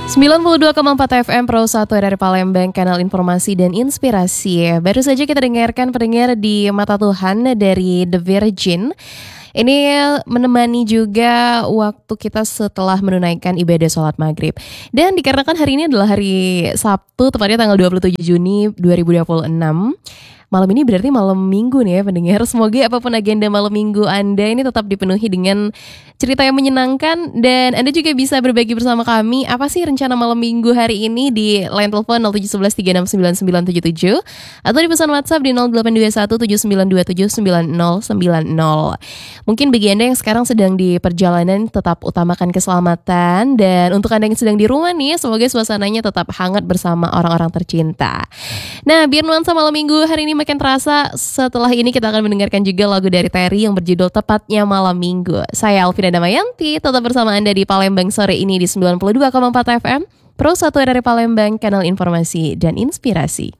92,4 FM Pro 1 dari Palembang, kanal informasi dan inspirasi. Baru saja kita dengarkan pendengar di Mata Tuhan dari The Virgin. Ini menemani juga waktu kita setelah menunaikan ibadah sholat maghrib. Dan dikarenakan hari ini adalah hari Sabtu, tepatnya tanggal 27 Juni 2026. Malam ini berarti malam minggu nih ya pendengar. Semoga apapun agenda malam minggu Anda ini tetap dipenuhi dengan cerita yang menyenangkan. Dan Anda juga bisa berbagi bersama kami apa sih rencana malam minggu hari ini di line telepon 0711369977 atau di pesan WhatsApp di 082179279090. Mungkin bagi Anda yang sekarang sedang di perjalanan, tetap utamakan keselamatan. Dan untuk Anda yang sedang di rumah nih, semoga suasananya tetap hangat bersama orang-orang tercinta. Nah, biar nuansa malam minggu hari ini makin terasa, setelah ini kita akan mendengarkan juga lagu dari Terry yang berjudul Tepatnya Malam Minggu. Saya Alvina Damayanti, tetap bersama Anda di Palembang sore ini di 92,4 FM Pro 1 dari Palembang, kanal informasi dan inspirasi.